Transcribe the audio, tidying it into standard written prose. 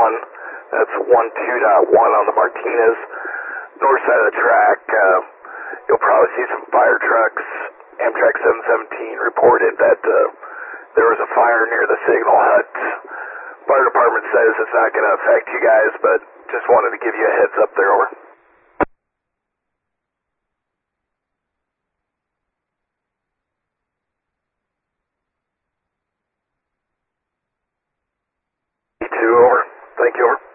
That's 12.1 on the Martinez. North side of the track, you'll probably see some fire trucks. Amtrak 717 reported that there was a fire near the signal hut. Fire department says it's not going to affect you guys, but just wanted to give you a heads up there. Over. Over. Thank you. Over.